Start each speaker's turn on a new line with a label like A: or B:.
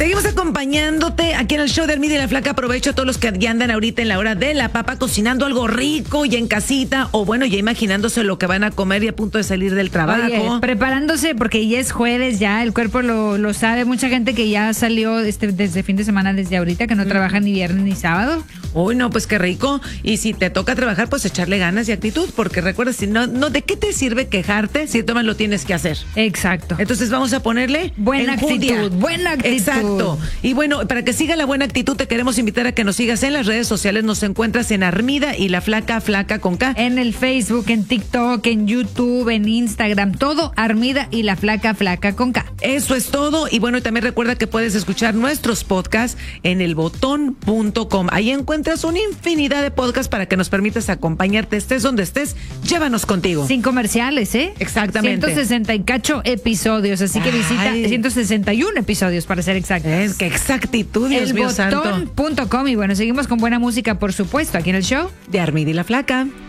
A: Seguimos acompañándote aquí en el show de Armida y la Flaca. Aprovecho a todos los que ya andan ahorita en la hora de la papa cocinando algo rico y en casita, o bueno, ya imaginándose lo que van a comer y a punto de salir del trabajo.
B: Oye, preparándose porque ya es jueves, ya el cuerpo lo sabe. Mucha gente que ya salió desde fin de semana, desde ahorita, que no trabaja ni viernes ni sábado.
A: Uy, no, pues qué rico. Y si te toca trabajar, pues echarle ganas y actitud, porque recuerda, si no, ¿de qué te sirve quejarte si tú más lo tienes que hacer?
B: Exacto.
A: Entonces vamos a ponerle
B: buena
A: enjundia.
B: actitud, buena actitud.
A: Exacto. Y bueno, para que siga la buena actitud, te queremos invitar a que nos sigas en las redes sociales. Nos encuentras en Armida y la Flaca, Flaca con K.
B: En el Facebook, en TikTok, en YouTube, en Instagram, todo Armida y la Flaca, Flaca con K.
A: Eso es todo. Y bueno, también recuerda que puedes escuchar nuestros podcasts en elbotón.com. Ahí encuentras una infinidad de podcasts para que nos permitas acompañarte, estés donde estés. Llévanos contigo.
B: Sin comerciales, ¿eh?
A: Exactamente.
B: 160 y cacho episodios, así que visita 161 episodios para ser exactos.
A: Qué exactitud, Dios mío santo.
B: Elbotón.com. Y bueno, seguimos con buena música, por supuesto, aquí en el show
A: de Armida y la Flaca.